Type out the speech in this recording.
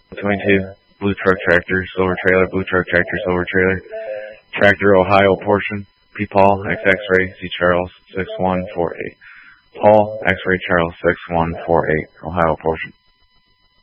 22, blue truck tractor, silver trailer, blue truck tractor, silver trailer, tractor, Ohio portion, P. Paul, X-Ray, C. Charles, 6148. Paul, X-Ray, Charles, 6148, Ohio portion.